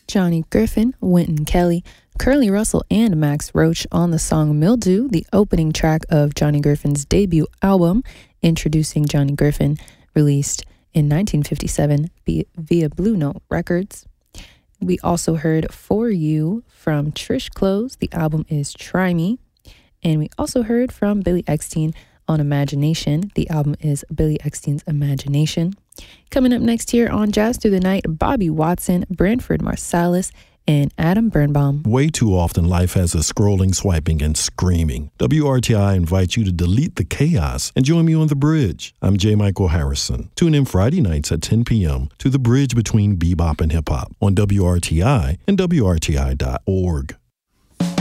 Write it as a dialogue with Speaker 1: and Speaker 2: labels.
Speaker 1: Johnny Griffin, Wynton Kelly, Curly Russell, and Max Roach on the song Mildew, the opening track of Johnny Griffin's debut album, Introducing Johnny Griffin, released in 1957 via Blue Note Records. We also heard For You from Trish Close. The album is Try Me. And we also heard from Billy Eckstine on Imagination. The album is Billy Eckstine's Imagination. Coming up next here on Jazz Through the Night, Bobby Watson, Branford Marsalis, and Adam Birnbaum.
Speaker 2: Way too often life has us scrolling, swiping, and screaming. WRTI invites you to delete the chaos and join me on The Bridge. I'm J. Michael Harrison. Tune in Friday nights at 10 p.m. to The Bridge between bebop and hip-hop on WRTI and WRTI.org.